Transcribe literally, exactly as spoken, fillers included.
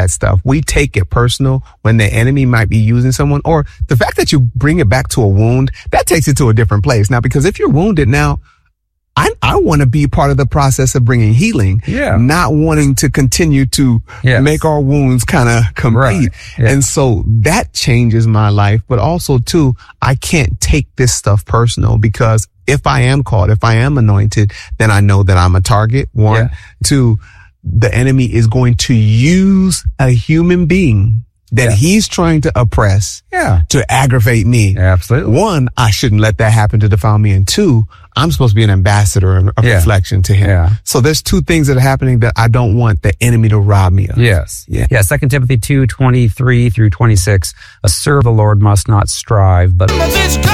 that stuff. We take it personal when the enemy might be using someone, or the fact that you bring it back to a wound, that takes it to a different place. Now, because if you're wounded now, I, I want to be part of the process of bringing healing, yeah. not wanting to continue to yes. make our wounds kind of complete. Right. Yeah. And so that changes my life. But also, too, I can't take this stuff personal, because if I am called, if I am anointed, then I know that I'm a target. One, yeah. two, the enemy is going to use a human being that yeah. he's trying to oppress yeah. to aggravate me. Absolutely. One, I shouldn't let that happen to defile me. And two, I'm supposed to be an ambassador of yeah. reflection to him. Yeah. So there's two things that are happening that I don't want the enemy to rob me of. Yes. Yeah. Yeah. Second Timothy two, twenty-three through twenty-six. A servant of the Lord must not strive, but